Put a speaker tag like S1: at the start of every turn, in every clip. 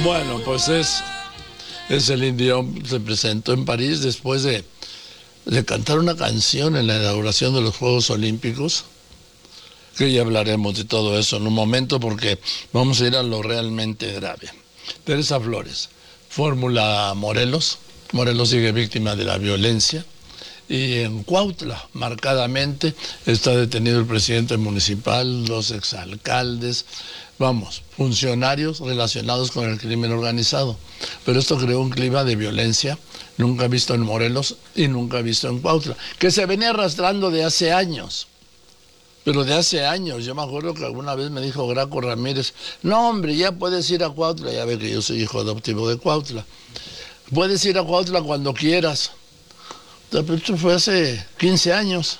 S1: Bueno, pues es Celine Dion, se presentó en París después de cantar una canción en la inauguración de los Juegos Olímpicos, que ya hablaremos de todo eso en un momento porque vamos a ir a lo realmente grave. Teresa Flores, Fórmula Morelos. Morelos sigue víctima de la violencia. Y en Cuautla, marcadamente, está detenido el presidente municipal, dos exalcaldes, funcionarios relacionados con el crimen organizado. Pero esto creó un clima de violencia nunca visto en Morelos y nunca visto en Cuautla, que se venía arrastrando de hace años. Pero de hace años, yo me acuerdo que alguna vez me dijo Graco Ramírez, no hombre, ya puedes ir a Cuautla, ya ve que yo soy hijo adoptivo de Cuautla, puedes ir a Cuautla cuando quieras. Esto fue hace 15 años.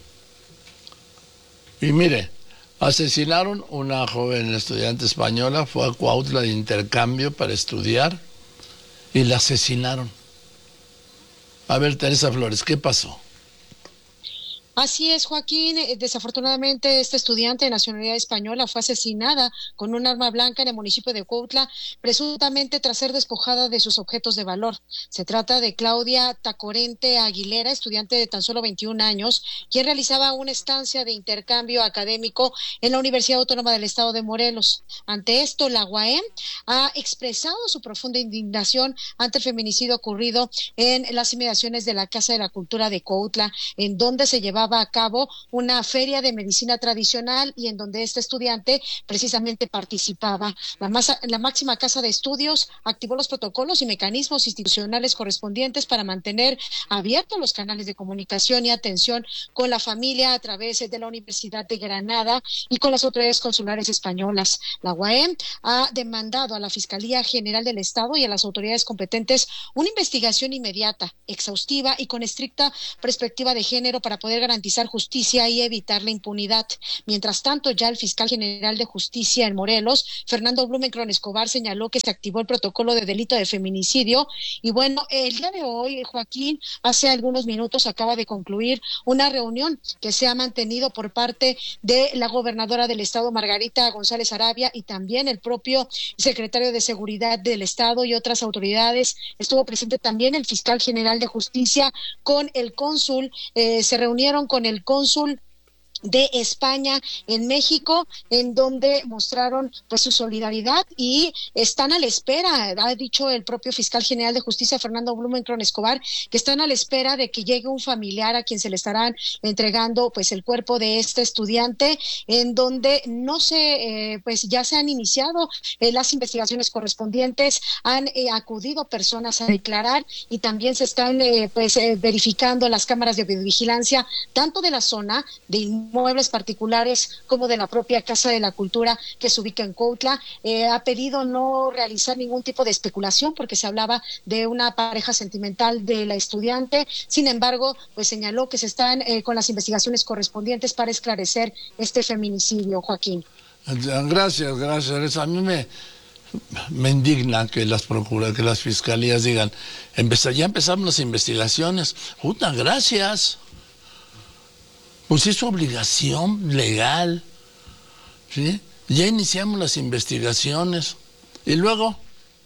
S1: Y mire, asesinaron una joven estudiante española, fue a Cuautla de intercambio para estudiar y la asesinaron. A ver, Teresa Flores, ¿qué pasó?
S2: Así es, Joaquín. Desafortunadamente, esta estudiante de nacionalidad española fue asesinada con un arma blanca en el municipio de Cuautla, presuntamente tras ser despojada de sus objetos de valor. Se trata de Claudia Tacorente Aguilera, estudiante de tan solo 21 años, quien realizaba una estancia de intercambio académico en la Universidad Autónoma del Estado de Morelos. Ante esto, la UAM ha expresado su profunda indignación ante el feminicidio ocurrido en las inmediaciones de la Casa de la Cultura de Cuautla, en donde se llevaba a cabo una feria de medicina tradicional y en donde este estudiante precisamente participaba. La máxima casa de estudios activó los protocolos y mecanismos institucionales correspondientes para mantener abiertos los canales de comunicación y atención con la familia a través de la Universidad de Granada y con las autoridades consulares españolas. La UAM ha demandado a la Fiscalía General del Estado y a las autoridades competentes una investigación inmediata, exhaustiva y con estricta perspectiva de género para poder garantizar justicia y evitar la impunidad. Mientras tanto, ya el fiscal general de justicia en Morelos, Fernando Blumenkron Escobar, señaló que se activó el protocolo de delito de feminicidio. Y bueno, el día de hoy, Joaquín, hace algunos minutos acaba de concluir una reunión que se ha mantenido por parte de la gobernadora del estado, Margarita González Arabia, y también el propio secretario de Seguridad del Estado y otras autoridades. Estuvo presente también el fiscal general de justicia con el cónsul, se reunieron con el cónsul de España en México, en donde mostraron pues su solidaridad y están a la espera, ha dicho el propio fiscal general de justicia Fernando Blumenkron Escobar, que están a la espera de que llegue un familiar a quien se le estarán entregando pues el cuerpo de este estudiante, en donde no se pues ya se han iniciado las investigaciones correspondientes, han acudido personas a declarar y también se están verificando las cámaras de videovigilancia tanto de la zona de inmuebles particulares como de la propia Casa de la Cultura que se ubica en Cuautla. Ha pedido no realizar ningún tipo de especulación porque se hablaba de una pareja sentimental de la estudiante. Sin embargo, pues señaló que se están con las investigaciones correspondientes para esclarecer este feminicidio, Joaquín.
S1: Gracias. A mí me indigna que que las fiscalías digan, ya empezamos las investigaciones. Gracias. Pues es su obligación legal, ¿sí? Ya iniciamos las investigaciones. Y luego,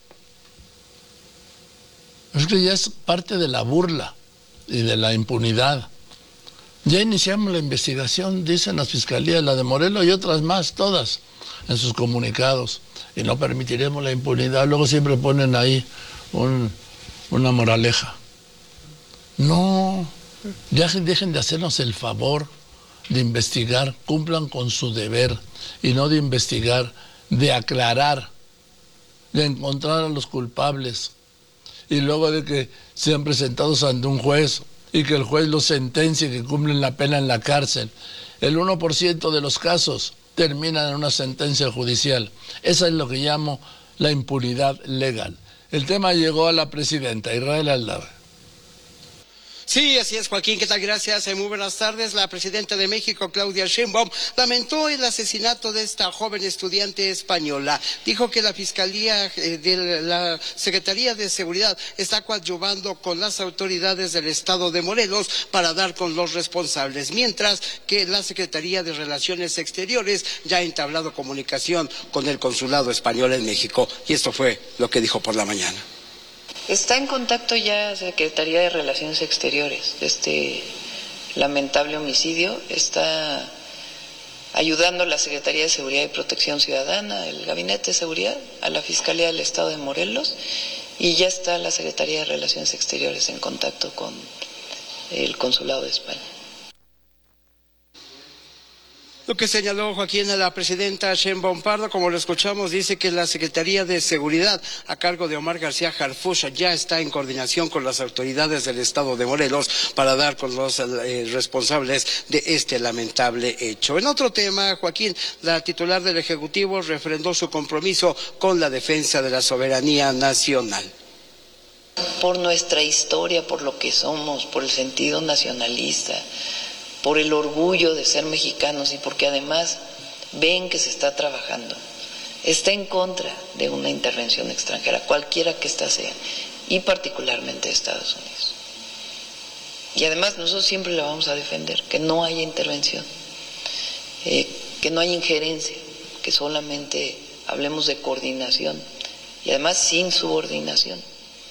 S1: es que ya es parte de la burla y de la impunidad. Ya iniciamos la investigación, dicen las fiscalías, la de Morelos y otras más, todas, en sus comunicados. Y no permitiremos la impunidad. Luego siempre ponen ahí una moraleja. No, ya dejen de hacernos el favor de investigar, cumplan con su deber y no de investigar, de aclarar, de encontrar a los culpables y luego de que sean presentados ante un juez y que el juez los sentencie y que cumplen la pena en la cárcel. El 1% de los casos terminan en una sentencia judicial. Eso es lo que llamo la impunidad legal. El tema llegó a la presidenta Israel Aldab.
S3: Sí, así es, Joaquín. ¿Qué tal? Gracias. Muy buenas tardes. La presidenta de México, Claudia Sheinbaum, lamentó el asesinato de esta joven estudiante española. Dijo que la Fiscalía de la Secretaría de Seguridad está coadyuvando con las autoridades del estado de Morelos para dar con los responsables, mientras que la Secretaría de Relaciones Exteriores ya ha entablado comunicación con el Consulado Español en México. Y esto fue lo que dijo por la mañana.
S4: Está en contacto ya Secretaría de Relaciones Exteriores de este lamentable homicidio. Está ayudando la Secretaría de Seguridad y Protección Ciudadana, el Gabinete de Seguridad, a la Fiscalía del Estado de Morelos, y ya está la Secretaría de Relaciones Exteriores en contacto con el Consulado de España.
S3: Lo que señaló Joaquín a la presidenta Sheinbaum Pardo, como lo escuchamos, dice que la Secretaría de Seguridad, a cargo de Omar García Harfuch, ya está en coordinación con las autoridades del estado de Morelos para dar con los responsables de este lamentable hecho. En otro tema, Joaquín, la titular del Ejecutivo refrendó su compromiso con la defensa de la soberanía nacional.
S4: Por nuestra historia, por lo que somos, por el sentido nacionalista, por el orgullo de ser mexicanos y porque además ven que se está trabajando. Está en contra de una intervención extranjera, cualquiera que ésta sea, y particularmente de Estados Unidos. Y además nosotros siempre la vamos a defender, que no haya intervención, que no haya injerencia, que solamente hablemos de coordinación y además sin subordinación.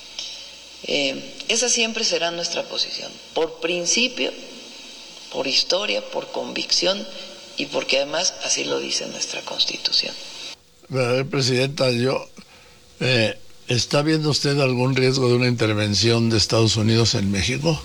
S4: Esa siempre será nuestra posición, por principio, por historia, por convicción y porque además así lo dice nuestra Constitución.
S1: Presidenta, ¿está viendo usted algún riesgo de una intervención de Estados Unidos en México?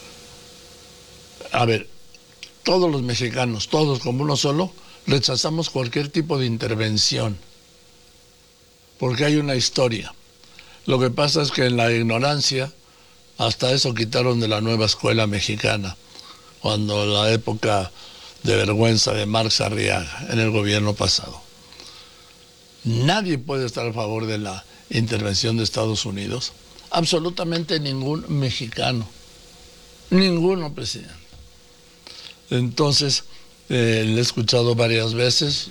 S1: A ver, todos los mexicanos, todos como uno solo, rechazamos cualquier tipo de intervención, porque hay una historia. Lo que pasa es que en la ignorancia, hasta eso quitaron de la nueva escuela mexicana, cuando la época de vergüenza de Marx Arriaga en el gobierno pasado. Nadie puede estar a favor de la intervención de Estados Unidos, absolutamente ningún mexicano, ninguno, presidente. Entonces, le he escuchado varias veces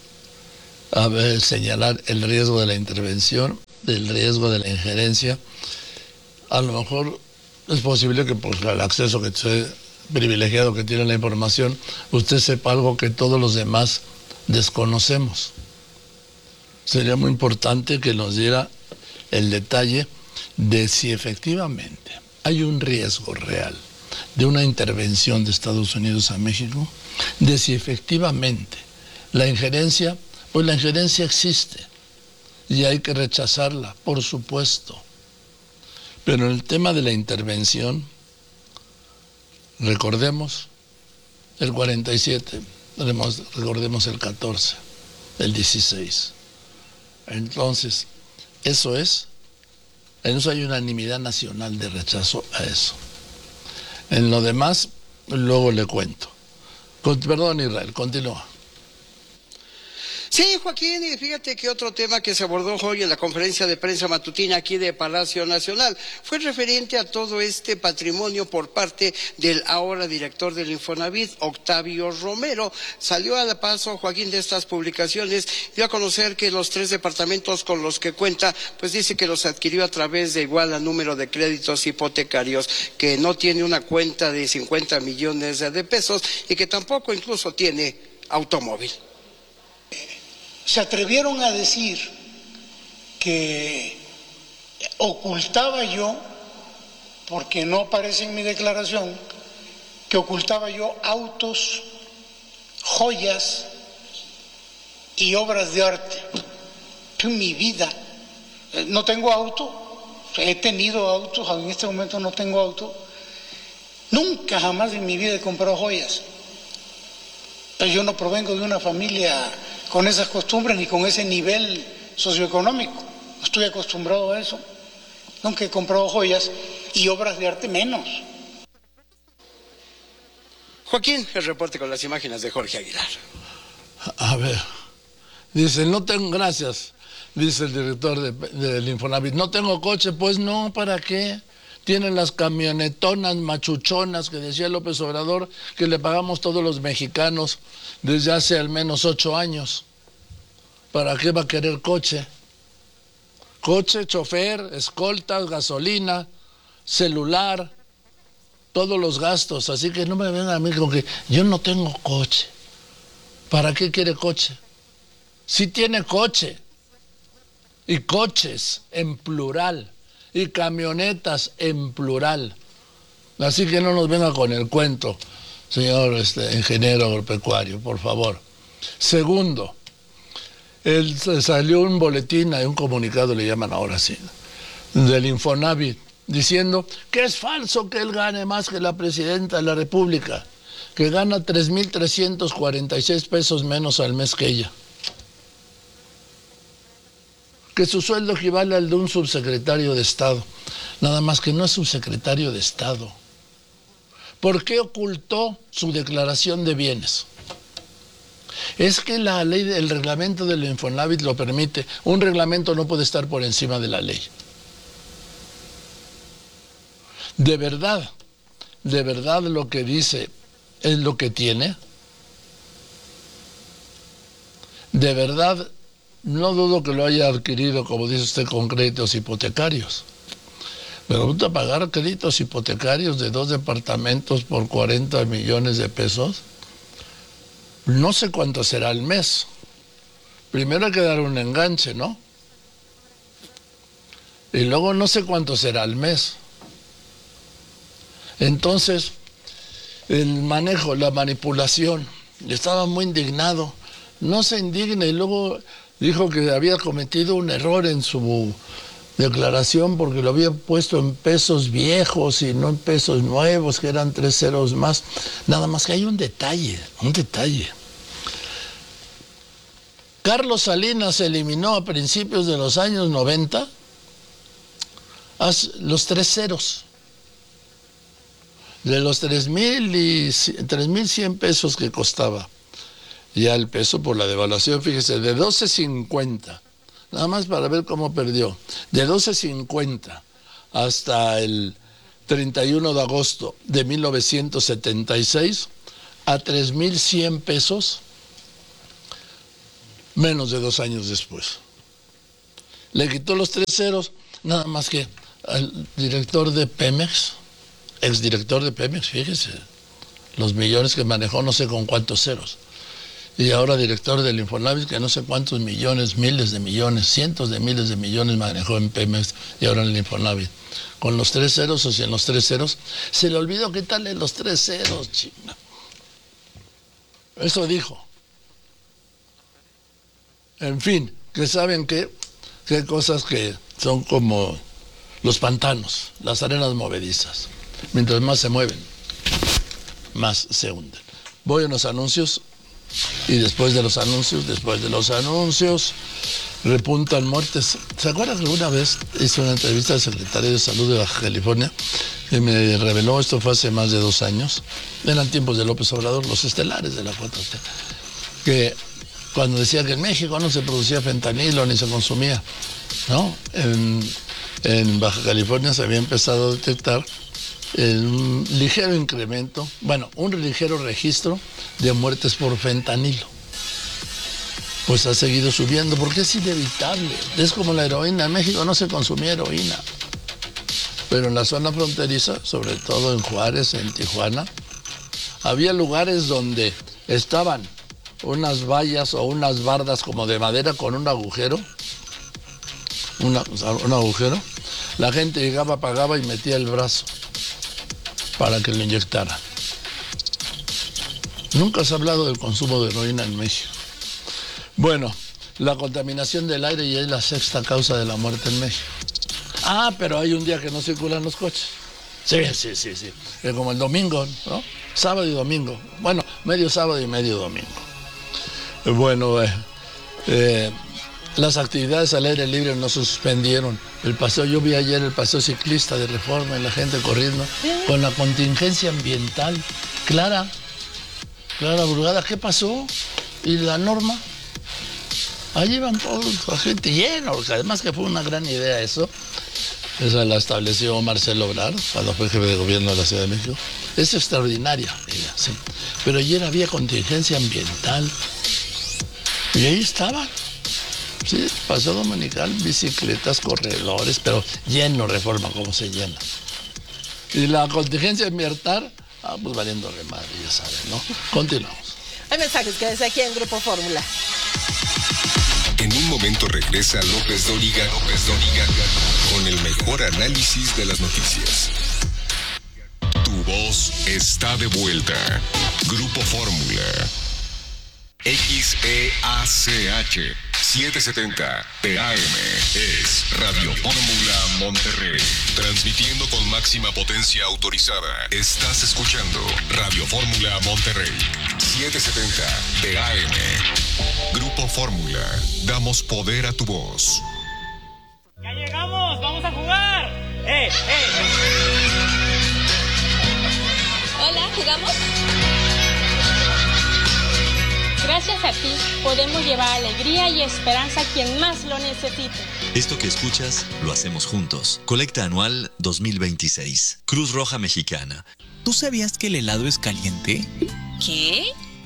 S1: señalar el riesgo de la intervención, el riesgo de la injerencia. A lo mejor es posible que por el acceso que privilegiado que tiene la información, usted sepa algo que todos los demás desconocemos. Sería muy importante que nos diera el detalle de si efectivamente hay un riesgo real de una intervención de Estados Unidos a México, de si efectivamente la injerencia existe y hay que rechazarla, por supuesto. Pero en el tema de la intervención, recordemos el 47, recordemos el 14, el 16. Entonces, en eso hay unanimidad nacional de rechazo a eso. En lo demás, luego le cuento. Perdón, Israel, continúa.
S3: Sí, Joaquín, y fíjate que otro tema que se abordó hoy en la conferencia de prensa matutina aquí de Palacio Nacional fue referente a todo este patrimonio por parte del ahora director del Infonavit, Octavio Romero. Salió a la paso, Joaquín, de estas publicaciones, dio a conocer que los 3 departamentos con los que cuenta, pues dice que los adquirió a través de igual a número de créditos hipotecarios, que no tiene una cuenta de 50 millones de pesos y que tampoco incluso tiene automóvil.
S5: Se atrevieron a decir que ocultaba yo, porque no aparece en mi declaración, que ocultaba yo autos, joyas y obras de arte. En mi vida no tengo auto, he tenido autos, en este momento no tengo auto, nunca jamás en mi vida he comprado joyas. Pero yo no provengo de una familia con esas costumbres ni con ese nivel socioeconómico. No estoy acostumbrado a eso. Nunca he comprado joyas y obras de arte menos.
S3: Joaquín, el reporte con las imágenes de Jorge Aguilar.
S1: A ver, dice, gracias, dice el director del Infonavit, no tengo coche, pues no, ¿para qué? Tienen las camionetonas machuchonas que decía López Obrador que le pagamos todos los mexicanos desde hace al menos 8 años. ¿Para qué va a querer coche? Coche, chofer, escoltas, gasolina, celular, todos los gastos. Así que no me vengan a mí con que yo no tengo coche. ¿Para qué quiere coche? Si tiene coche y coches en plural y camionetas en plural. Así que no nos venga con el cuento, señor ingeniero agropecuario, por favor. Segundo, salió un boletín, hay un comunicado, le llaman ahora sí, del Infonavit, diciendo que es falso que él gane más que la presidenta de la República, que gana 3,346 pesos menos al mes que ella. Que su sueldo equivale al de un subsecretario de Estado. Nada más que no es subsecretario de Estado. ¿Por qué ocultó su declaración de bienes? Es que la ley, el reglamento del Infonavit lo permite. Un reglamento no puede estar por encima de la ley. De verdad lo que dice es lo que tiene. De verdad, no dudo que lo haya adquirido, como dice usted, con créditos hipotecarios. Pero vamos a pagar créditos hipotecarios de 2 departamentos por 40 millones de pesos. No sé cuánto será al mes. Primero hay que dar un enganche, ¿no? Y luego no sé cuánto será al mes. Entonces, el manejo, la manipulación, estaba muy indignado. No se indigne, y luego dijo que había cometido un error en su declaración porque lo había puesto en pesos viejos y no en pesos nuevos, que eran 3 ceros más. Nada más que hay un detalle. Carlos Salinas eliminó a principios de los años 90 los 3 ceros. De los 3,100 pesos que costaba ya el peso por la devaluación, fíjese, de 12.50, nada más para ver cómo perdió, de 12.50 hasta el 31 de agosto de 1976 a 3,100 pesos, menos de 2 años después. Le quitó los 3 ceros, nada más que al director de Pemex, exdirector de Pemex, fíjese, los millones que manejó, no sé con cuántos ceros. Y ahora director del Infonavit, que no sé cuántos millones, miles de millones, cientos de miles de millones manejó en Pemex y ahora en el Infonavit. Con los 3 ceros o sin los 3 ceros, se le olvidó quitarle los 3 ceros, chinga. Eso dijo. En fin, que saben que hay cosas que son como los pantanos, las arenas movedizas. Mientras más se mueven, más se hunden. Voy a unos anuncios y después de los anuncios, repuntan muertes. ¿Se acuerdan que alguna vez hice una entrevista al secretario de Salud de Baja California y me reveló, esto fue hace más de 2 años, eran tiempos de López Obrador, los estelares de la 4T, que cuando decía que en México no se producía fentanilo ni se consumía, ¿no? En Baja California se había empezado a detectar un ligero incremento, un ligero registro de muertes por fentanilo. Pues ha seguido subiendo porque es inevitable. Es como la heroína. En México no se consumía heroína. Pero en la zona fronteriza, sobre todo en Juárez, en Tijuana, había lugares donde estaban unas vallas o unas bardas como de madera con un agujero. Un agujero. La gente llegaba, pagaba y metía el brazo para que lo inyectara. Nunca se ha hablado del consumo de heroína en México. Bueno, la contaminación del aire ya es la 6ª causa de la muerte en México. Ah, pero hay un día que no circulan los coches. Sí. Es como el domingo, ¿no? Sábado y domingo. Bueno, medio sábado y medio domingo. Bueno, las actividades al aire libre no se suspendieron. El paseo, yo vi ayer el paseo ciclista de Reforma y la gente corriendo con la contingencia ambiental. Clara Brugada, ¿qué pasó? ¿Y la norma? Ahí iban todos, la gente lleno, porque además que fue una gran idea eso. Esa la estableció Marcelo Ebrard cuando fue jefe de gobierno de la Ciudad de México. Es extraordinaria ella, sí. Pero ayer había contingencia ambiental. Y ahí estaban. Sí, paseo dominical, bicicletas, corredores, pero lleno, Reforma, como se llena. Y la contingencia ambiental, pues valiendo remadre, ya saben, ¿no? Continuamos.
S6: Hay mensajes que desde aquí en Grupo Fórmula.
S7: En un momento regresa López Dóriga con el mejor análisis de las noticias. Tu voz está de vuelta. Grupo Fórmula. XEACH 770 PM es Radio Fórmula Monterrey. Transmitiendo con máxima potencia autorizada. Estás escuchando Radio Fórmula Monterrey 770 PM. Grupo Fórmula. Damos poder a tu voz.
S8: ¡Ya llegamos! ¡Vamos a jugar!
S9: Hola, ¿jugamos? Gracias a ti podemos llevar alegría y esperanza a quien más lo necesite.
S10: Esto que escuchas lo hacemos juntos. Colecta anual 2026. Cruz Roja Mexicana.
S11: ¿Tú sabías que el helado es caliente?
S12: ¿Qué?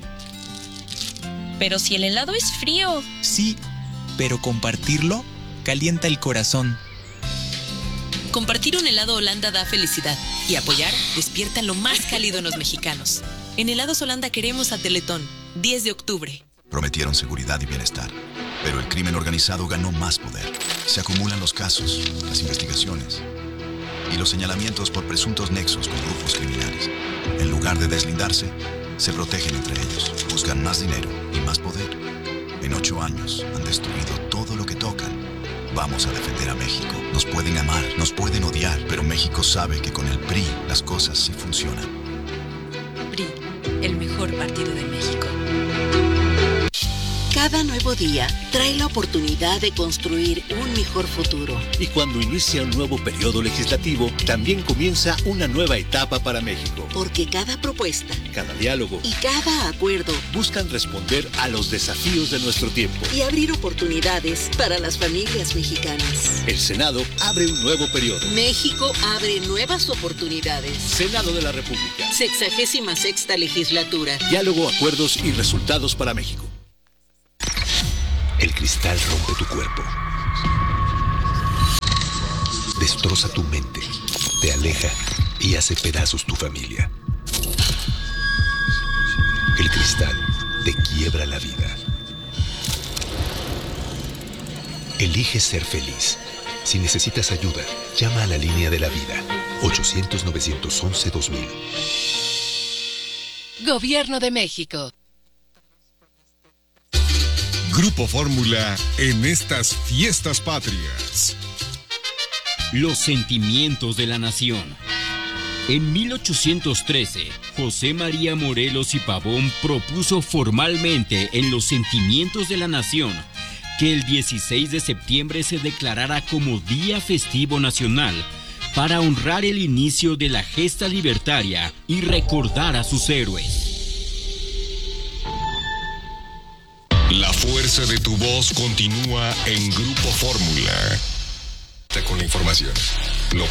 S12: Pero si el helado es frío.
S11: Sí, pero compartirlo calienta el corazón.
S12: Compartir un helado Holanda da felicidad y apoyar despierta lo más cálido en los mexicanos. En Helados Holanda queremos a Teletón, 10 de octubre.
S13: Prometieron seguridad y bienestar, pero el crimen organizado ganó más poder. Se acumulan los casos, las investigaciones y los señalamientos por presuntos nexos con grupos criminales. En lugar de deslindarse, se protegen entre ellos, buscan más dinero y más poder. En 8 años han destruido todo lo que tocan. Vamos a defender a México. Nos pueden amar, nos pueden odiar, pero México sabe que con el PRI las cosas sí funcionan.
S12: PRI, el mejor partido de México.
S14: Cada nuevo día trae la oportunidad de construir un mejor futuro.
S15: Y cuando inicia un nuevo periodo legislativo, también comienza una nueva etapa para México.
S14: Porque cada propuesta,
S15: cada diálogo
S14: y cada acuerdo
S15: buscan responder a los desafíos de nuestro tiempo
S14: y abrir oportunidades para las familias mexicanas.
S15: El Senado abre un nuevo periodo.
S14: México abre nuevas oportunidades.
S15: Senado de la República.
S14: 66ª legislatura.
S15: Diálogo, acuerdos y resultados para México.
S16: El cristal rompe tu cuerpo, destroza tu mente, te aleja y hace pedazos tu familia. El cristal te quiebra la vida. Elige ser feliz. Si necesitas ayuda, llama a la línea de la vida, 800-911-2000.
S17: Gobierno de México.
S7: Grupo Fórmula en estas fiestas patrias.
S18: Los sentimientos de la nación. En 1813, José María Morelos y Pavón propuso formalmente en los sentimientos de la nación que el 16 de septiembre se declarara como Día Festivo Nacional para honrar el inicio de la gesta libertaria y recordar a sus héroes.
S7: La fuerza de tu voz continúa en Grupo Fórmula. Con la información, lo